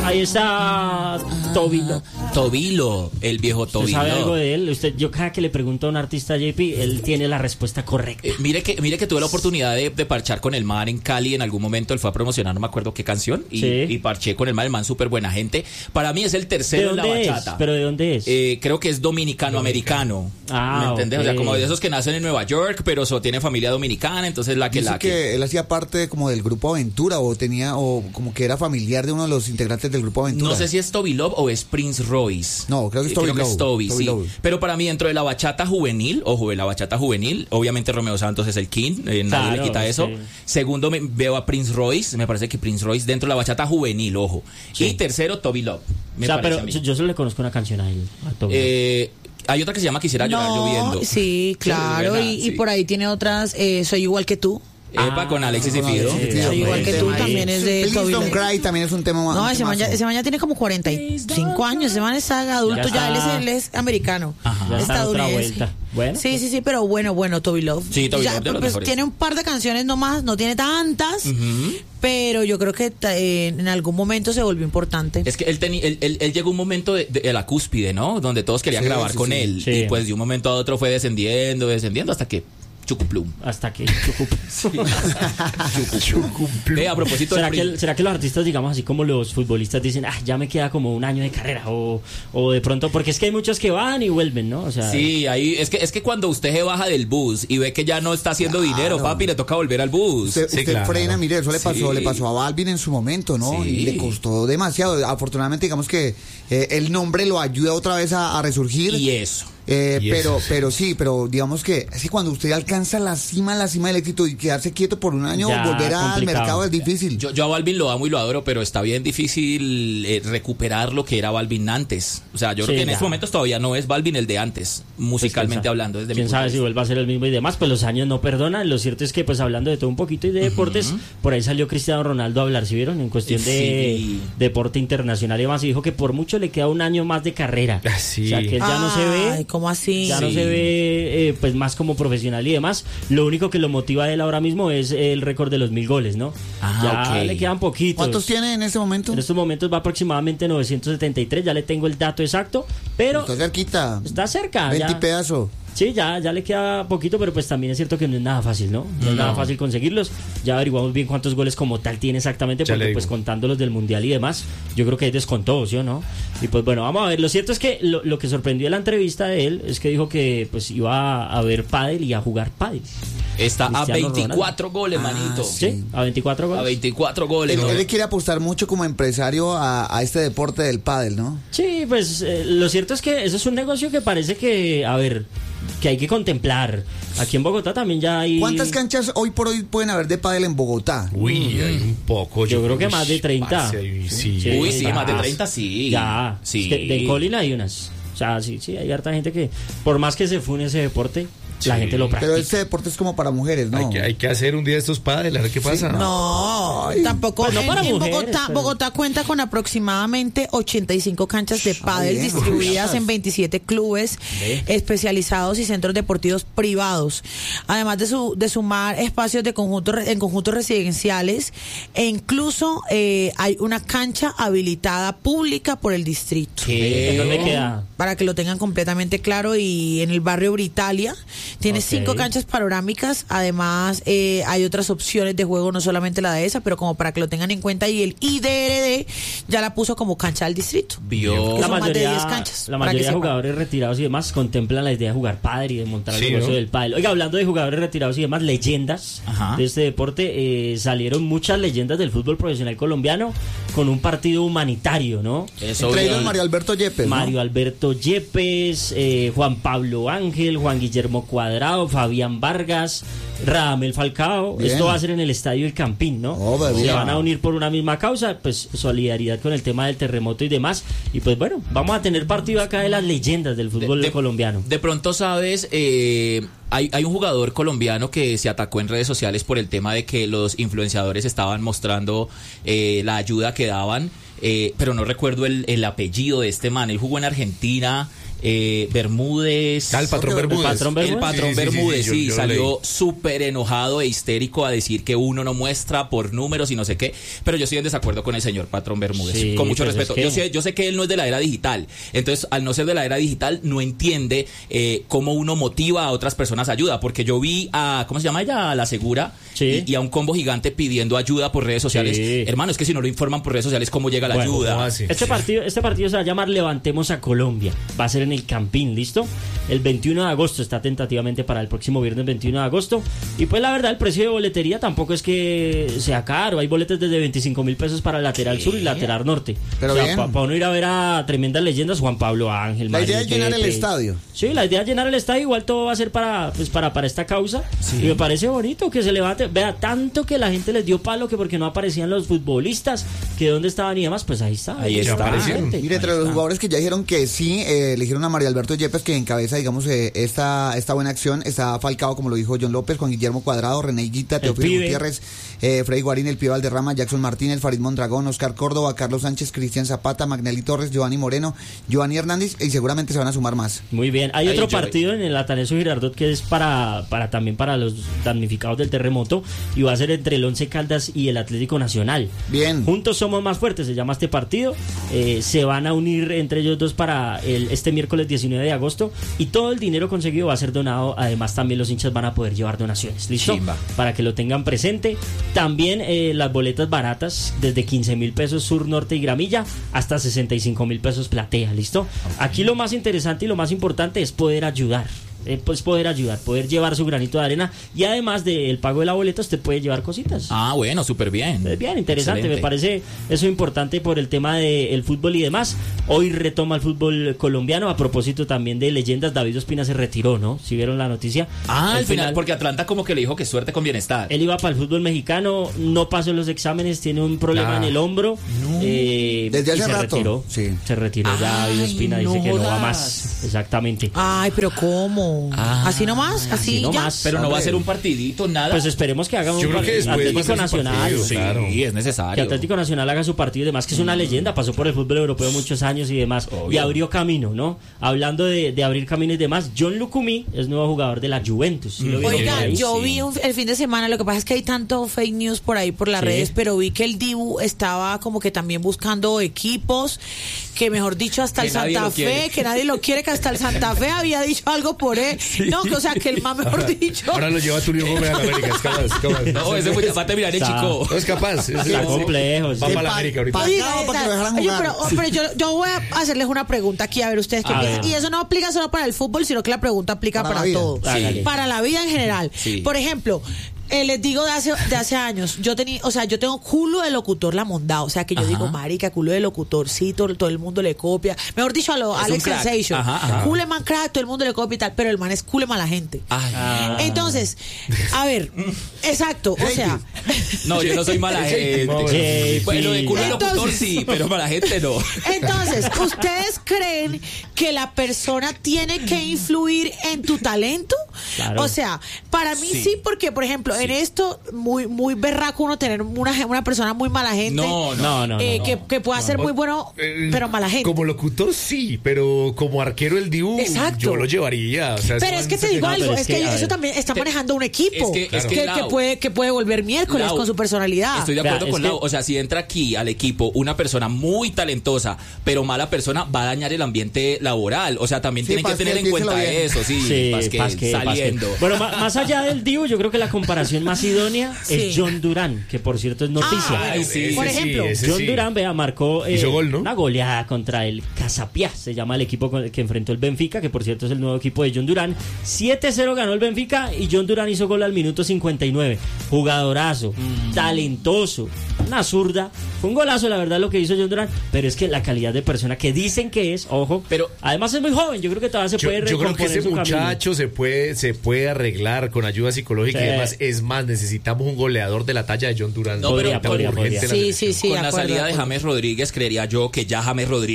Ahí está Tobilo, el viejo ¿Usted Tobilo. sabe algo de él? Yo cada que le pregunto a un artista JP, él tiene la respuesta correcta. Mire que tuve la oportunidad de parchar con el man en Cali en algún momento. Él fue a promocionar, no me acuerdo qué canción, y parché con el man súper buena gente. Para mí es el tercero en la bachata. ¿Pero de dónde es? Creo que es dominicano-americano. ¿Me entendés? Okay. O sea, como de esos que nacen en Nueva York, pero tiene familia dominicana, entonces Dice que él hacía parte como del grupo Aventura, o como que era familiar de uno de los integrantes del grupo Aventura. No sé si es Toby Love o es Prince Royce. No, creo que es Toby Love. Toby, sí. Love. Pero para mí, dentro de la bachata juvenil, obviamente Romeo Santos es el king, nadie le quita eso. Segundo, veo a Prince Royce, me parece que Prince Royce dentro de la bachata juvenil, ojo. Sí. Y tercero, Toby Love. Pero yo solo le conozco una canción a él, a Toby Love. Hay otra que se llama Quisiera llorar lloviendo. Sí, claro, y por ahí tiene otras, Soy igual que tú. Epa, con Alexis y Fido. Soy igual que tú, también es de Toby Love. Don't Cry también es un tema más. No, ese man ya tiene como 45 años, ese man es adulto, él es americano, estadounidense. Bueno, sí, pero bueno, Toby Love. Sí, Toby Love de los mejores. Tiene un par de canciones nomás, no tiene tantas, pero yo creo que en algún momento se volvió importante. Es que él llegó un momento de la cúspide, ¿no? Donde todos querían grabar con él. Sí. Y pues de un momento a otro fue descendiendo hasta que Chucuplum. Hasta que Chucuplum. A propósito ¿Será que los artistas, digamos así como los futbolistas, dicen, ya me queda como un año de carrera? O de pronto, porque es que hay muchos que van y vuelven, ¿no? O sea, sí, ahí es que cuando usted se baja del bus y ve que ya no está haciendo dinero, papi, le toca volver al bus. Usted frena, mire, eso le pasó a Balvin en su momento, ¿no? Sí. Y le costó demasiado. Afortunadamente, digamos que el nombre lo ayuda otra vez a resurgir. Y eso. Pero digamos que es que cuando usted alcanza la cima del éxito y quedarse quieto por un año, volver al mercado es difícil. Yo a Balvin lo amo y lo adoro, pero está bien difícil recuperar lo que era Balvin antes. O sea, yo creo que en estos momentos todavía no es Balvin el de antes, musicalmente hablando. ¿Quién sabe si vuelva a ser el mismo y demás? Pues los años no perdonan. Lo cierto es que, pues hablando de todo un poquito y de deportes, por ahí salió Cristiano Ronaldo a hablar, ¿sí vieron? En cuestión de deporte internacional y demás, y dijo que por mucho le queda un año más de carrera. O sea, que él ya no se ve. ¿Cómo así? Ya no se ve pues más como profesional y demás. Lo único que lo motiva a él ahora mismo es el récord de los 1000 goles, ¿no? Ya le quedan poquitos. ¿Cuántos tiene en este momento? En estos momentos va aproximadamente 973, ya le tengo el dato exacto, pero está cerquita. Está cerca. 20 pedazos. Sí, ya le queda poquito, pero pues también es cierto que no es nada fácil, ¿no? No es nada fácil conseguirlos. Ya averiguamos bien cuántos goles como tal tiene exactamente, porque pues contando los del Mundial y demás, yo creo que ahí descontó, ¿sí o no? Y pues bueno, vamos a ver. Lo cierto es que lo que sorprendió en la entrevista de él es que dijo que pues iba a ver pádel y a jugar pádel. Está Cristiano a 24 Ronaldo. goles, manito. Sí, a 24 goles. A 24 goles. Él le quiere apostar mucho como empresario a este deporte del pádel, ¿no? Sí, pues lo cierto es que eso es un negocio que parece que, a ver, que hay que contemplar. Aquí en Bogotá también ya hay... ¿Cuántas canchas hoy por hoy pueden haber de pádel en Bogotá? Uy, hay un poco. Yo creo que más de 30. Sí, más de 30, sí. Ya, sí. Es que de Colina hay unas. O sea, sí, hay harta gente que, por más que se fune ese deporte, la gente lo practica. Pero este deporte es como para mujeres, ¿no? Hay que hacer un día de estos pádel, a ver qué pasa. No, tampoco. Pues no para en mujeres, Bogotá cuenta con aproximadamente 85 canchas de pádel distribuidas en 27 clubes especializados y centros deportivos privados. Además de sumar espacios en conjuntos residenciales, e incluso hay una cancha habilitada pública por el distrito. ¿En dónde queda? Para que lo tengan completamente claro, y en el barrio Britalia. Tiene 5 canchas panorámicas. Además, hay otras opciones de juego, no solamente la de esa, pero como para que lo tengan en cuenta. Y el IDRD ya la puso como cancha del distrito. La mayoría de jugadores retirados y demás contemplan la idea de jugar pádel y de montar el negocio del pádel. Oiga, hablando de jugadores retirados y demás, leyendas de este deporte, salieron muchas leyendas del fútbol profesional colombiano con un partido humanitario, ¿no? Entre ellos Mario Alberto Yepes, Mario Alberto Yepes, Juan Pablo Ángel, Juan Guillermo Cuadrado, Fabián Vargas, Radamel Falcao. Bien. Esto va a ser en el Estadio El Campín, ¿no? Se van a unir por una misma causa, pues solidaridad con el tema del terremoto y demás. Y pues bueno, vamos a tener partido acá de las leyendas del fútbol colombiano. De pronto, sabes, hay un jugador colombiano que se atacó en redes sociales por el tema de que los influenciadores estaban mostrando la ayuda que daban, pero no recuerdo el apellido de este man. Él jugó en Argentina. Bermúdez. El patrón Bermúdez. El patrón Bermúdez, sí, yo salió súper enojado e histérico a decir que uno no muestra por números y no sé qué, pero yo estoy en desacuerdo con el señor patrón Bermúdez, sí, con mucho respeto. Es que... yo sé que él no es de la era digital, entonces al no ser de la era digital no entiende cómo uno motiva a otras personas a ayuda, porque yo vi a, ¿cómo se llama ella? A La Segura, sí, y a un combo gigante pidiendo ayuda por redes sociales. Sí. Hermano, es que si no lo informan por redes sociales, ¿cómo llega la ayuda? Este partido se va a llamar Levantemos a Colombia, va a ser en el Campín, ¿listo? El 21 de agosto, está tentativamente para el próximo viernes 21 de agosto. Y pues la verdad, el precio de boletería tampoco es que sea caro. Hay boletes desde 25.000 pesos para el lateral sur y lateral norte. Pero o sea, para uno ir a ver a tremendas leyendas, Juan Pablo Ángel. La idea es llenar el estadio. Sí, la idea es llenar el estadio. Igual todo va a ser para esta causa. Sí. Y me parece bonito que se levante. Vea, tanto que la gente les dio palo que porque no aparecían los futbolistas, que dónde estaban y demás, pues ahí está. Ahí está. Mire, entre los jugadores que ya dijeron que sí, eligieron a Mario Alberto Yepes, que encabeza, digamos, esta buena acción. Está Falcao, como lo dijo John López, Juan Guillermo Cuadrado, René Higuita, Teófilo Gutiérrez, Freddy Guarín, el Pío Valderrama, Jackson Martínez, Farid Mondragón, Oscar Córdoba, Carlos Sánchez, Cristian Zapata, Magnelli Torres, Giovanni Moreno, Giovanni Hernández, y seguramente se van a sumar más. Muy bien. Hay otro partido en el Atanasio Girardot que es también para los damnificados del terremoto, y va a ser entre el Once Caldas y el Atlético Nacional. Bien. Juntos somos más fuertes, se llama este partido. Se van a unir entre ellos dos para este miércoles 19 de agosto, y todo el dinero conseguido va a ser donado. Además, también los hinchas van a poder llevar donaciones. ¿Listo? Chimba. Para que lo tengan presente. También las boletas baratas, desde 15.000 pesos sur, norte y gramilla, hasta 65.000 pesos platea. ¿Listo? Okay. Aquí lo más interesante y lo más importante es poder ayudar. Pues poder llevar su granito de arena, y además del pago de la boleta usted puede llevar cositas. Ah, bueno, súper bien. Es bien interesante. Excelente. Me parece eso importante por el tema del fútbol y demás. Hoy retoma el fútbol colombiano. A propósito también de leyendas, David Ospina se retiró, ¿no? ¿Sí vieron la noticia? Al final, porque Atlanta como que le dijo que suerte con Bienestar. Él iba para el fútbol mexicano, no pasó los exámenes, tiene un problema en el hombro. No. Desde hace rato. Se retiró ya. David Ospina dice que no va más. Exactamente. Ay, pero ¿cómo? ¿Así nomás? ¿Así ya? Nomás. Pero no va a ser un partidito, nada. Pues esperemos que haga un Atlético Nacional. Sí, claro. Es necesario. Que Atlético Nacional haga su partido y demás, que es una leyenda, pasó por el fútbol europeo muchos años y demás. Obvio. Y abrió camino, ¿no? Hablando de abrir camino y demás, John Lucumí es nuevo jugador de la Juventus. ¿Sí? Oiga, yo vi el fin de semana, lo que pasa es que hay tanto fake news por ahí por las redes, pero vi que el Dibu estaba como que también buscando equipos, que mejor dicho hasta el Santa Fe, que nadie lo quiere, que hasta el Santa Fe había dicho algo por él. Sí. No, o sea, que el más mejor dicho. Ahora lo lleva Tulio Gómez a la América, es capaz. No, ese fue capaz de mirar el chico. No es capaz. Está complejo. Va para la América ahorita. Pero yo voy a hacerles una pregunta aquí, a ver ustedes qué piensan. Y eso no aplica solo para el fútbol, sino que la pregunta aplica para todo. Sí. Para la vida en general. Sí. Por ejemplo, les digo de hace años, yo tengo culo de locutor la mondá, o sea que yo digo, marica, culo de locutor, sí, todo el mundo le copia, mejor dicho a lo Alex Sensation, culo man crack, todo el mundo le copia y tal, pero el man es culo mala gente. Entonces, a ver, exacto, o sea, no, yo no soy mala gente. Bueno, de culo de locutor sí, pero mala gente no. Entonces, ¿ustedes creen que la persona tiene que influir en tu talento? Claro. O sea, para mí sí, porque por ejemplo, en esto, muy berraco uno tener una persona muy mala gente. Que pueda ser muy bueno, pero mala gente. Como locutor sí, pero como arquero el Dibu, yo lo llevaría. O sea, pero es que te digo algo, es que eso también está manejando un equipo que puede volver miércoles con su personalidad. Estoy de acuerdo con Lau. O sea, si entra aquí al equipo una persona muy talentosa, pero mala persona, va a dañar el ambiente laboral. O sea, también tienen que tener en cuenta eso. Pasquel saliendo. Bueno, más allá del Dibu, yo creo que la comparación más idónea es John Durán, que por cierto es noticia. Por ejemplo, John Durán, marcó gol, ¿no? una goleada contra el Casapiá, se llama el equipo que enfrentó el Benfica, que por cierto es el nuevo equipo de John Durán. 7-0 ganó el Benfica y John Durán hizo gol al minuto 59. Jugadorazo, talentoso, una zurda. Fue un golazo, la verdad, lo que hizo John Durán, pero es que la calidad de persona que dicen que es, ojo, pero además es muy joven, yo creo que todavía se puede recomponer. Yo creo que ese muchacho se puede arreglar con ayuda psicológica y además, es más, necesitamos un goleador de la talla de John Durán. No, pero Sí, con la salida de James Rodríguez, creería yo que ya James Rodríguez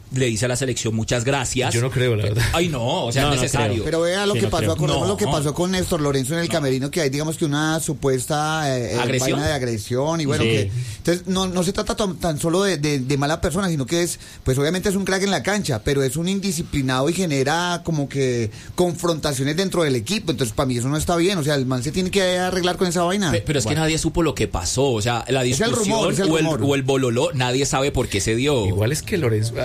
le dice a la selección muchas gracias. Yo no creo, la verdad. Ay, no, o sea, es necesario. Pero vea lo que pasó, acordemos lo que pasó con Néstor Lorenzo en el camerino, que hay, digamos que una supuesta ¿Agresión? vaina de agresión, y bueno, que entonces no se trata tan solo de mala persona, sino que es, pues obviamente es un crack en la cancha, pero es un indisciplinado y genera como que confrontaciones dentro del equipo, entonces para mí eso no está bien, o sea, el man se tiene que arreglar con esa vaina. Pero es que nadie supo lo que pasó, o sea, la discusión o el bololó, nadie sabe por qué se dio. Igual es que Lorenzo...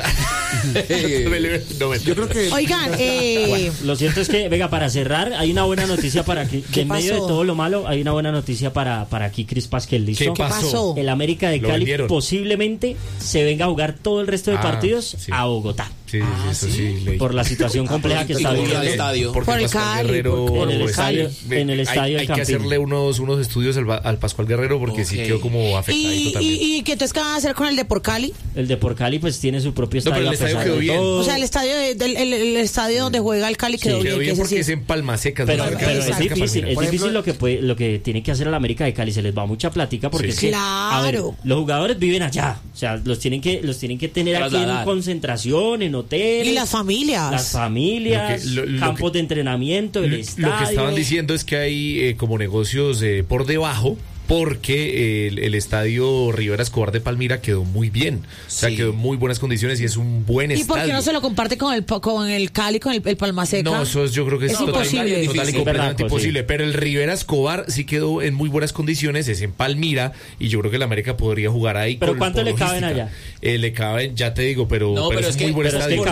Yo creo que... Oigan, bueno, lo cierto es que, venga, para cerrar, hay una buena noticia para que, en medio de todo lo malo, hay una buena noticia para aquí Cris Pasquel, ¿listo? ¿Qué pasó? El América de Cali posiblemente se venga a jugar todo el resto de partidos a Bogotá. Sí, eso sí. Por la situación compleja que está viviendo el estadio. Porque por el Pascual Cali, Guerrero, en el estadio hay del que hacerle unos estudios al Pascual Guerrero porque sí quedó como afectadito también. ¿Y qué entonces qué van a hacer con el de por Cali? El de por Cali pues tiene su propio estadio. Pero el estadio quedó bien. O sea, el estadio donde juega el Cali quedó bien. Quedó bien porque es en Palmasecas. Pero es difícil lo que tiene que hacer el América de Cali, se les va mucha plática porque es que, a ver, los jugadores viven allá, o sea, los tienen que tener aquí en concentración, en hoteles. Y las familias, campos de entrenamiento, el estadio. Lo que estaban diciendo es que hay como negocios por debajo, porque el estadio Rivera Escobar de Palmira quedó muy bien, o sea, quedó en muy buenas condiciones y es un buen estadio. ¿Y por qué no se lo comparte con el Cali, con el Palmaseca? No, eso yo creo que es imposible. Total y completamente imposible, pero el Rivera Escobar sí quedó en muy buenas condiciones, es en Palmira, y yo creo que el América podría jugar ahí. ¿Pero cuánto le caben allá? Le caben, ya te digo, pero es muy buen estadio.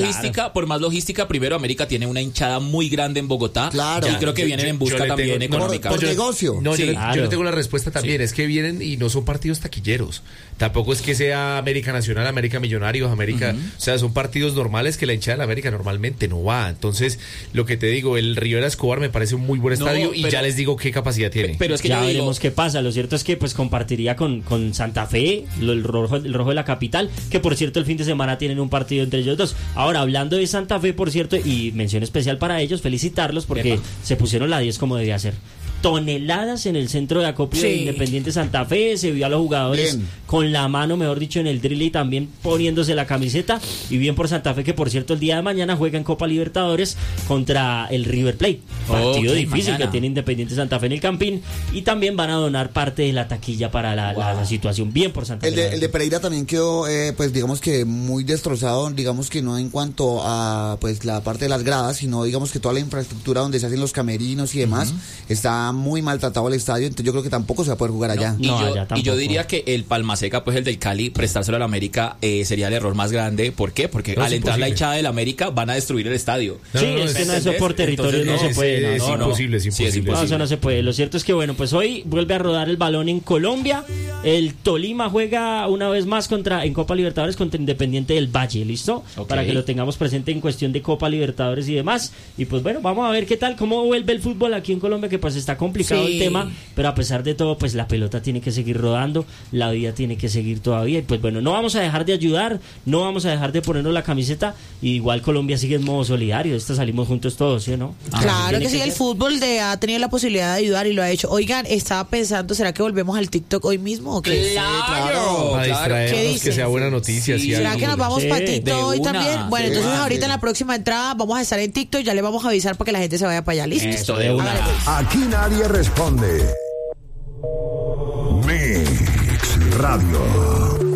Por más logística, primero América tiene una hinchada muy grande en Bogotá, y creo que vienen en busca también económica. Por negocio. No, yo le tengo la respuesta también, es que vienen y no son partidos taquilleros. Tampoco es que sea América Nacional, América Millonarios, América, o sea, son partidos normales que la hinchada de la América normalmente no va. Entonces, lo que te digo, el Rivera Escobar me parece un muy buen estadio y ya les digo qué capacidad tiene. Pero es que ya veremos qué pasa. Lo cierto es que pues compartiría con Santa Fe, el rojo de la capital, que por cierto el fin de semana tienen un partido entre ellos dos. Ahora, hablando de Santa Fe, por cierto, y mención especial para ellos, felicitarlos porque se pusieron la 10 como debía ser. Toneladas en el centro de acopio de Independiente Santa Fe, se vio a los jugadores con la mano, mejor dicho, en el drill y también poniéndose la camiseta, y bien por Santa Fe, que por cierto el día de mañana juega en Copa Libertadores contra el River Plate, partido difícil que tiene Independiente Santa Fe en el Campín, y también van a donar parte de la taquilla para la situación, bien por Santa Fe. El de Pereira también quedó, pues digamos que muy destrozado, digamos que no en cuanto a pues la parte de las gradas, sino digamos que toda la infraestructura donde se hacen los camerinos y demás, está muy maltratado el estadio, entonces yo creo que tampoco se va a poder jugar allá. Y yo diría que el Palmaseca, pues el del Cali, prestárselo al América sería el error más grande. ¿Por qué? Porque al entrar la hinchada del América van a destruir el estadio. Es que eso por territorio no se puede. Es imposible. No, eso no se puede. Lo cierto es que bueno, pues hoy vuelve a rodar el balón en Colombia. El Tolima juega una vez más en Copa Libertadores contra Independiente del Valle, ¿listo? Para que lo tengamos presente en cuestión de Copa Libertadores y demás. Y pues bueno, vamos a ver qué tal, cómo vuelve el fútbol aquí en Colombia, que pues está complicado el tema, pero a pesar de todo, pues la pelota tiene que seguir rodando, la vida tiene que seguir todavía, y pues bueno, no vamos a dejar de ayudar, no vamos a dejar de ponernos la camiseta, y igual Colombia sigue en modo solidario, salimos juntos todos, ¿sí o no? Claro que sí, el fútbol ha tenido la posibilidad de ayudar y lo ha hecho. Oigan, estaba pensando, ¿será que volvemos al TikTok hoy mismo o qué? Claro. Para distraernos, que sea buena noticia. ¿Será que nos vamos para TikTok hoy también? Bueno, entonces ahorita en la próxima entrada vamos a estar en TikTok, ya le vamos a avisar para que la gente se vaya para allá, ¿listo? Aquí nadie responde. Mix Radio.